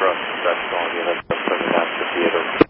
Ross, that's all. You have to put it out to theater.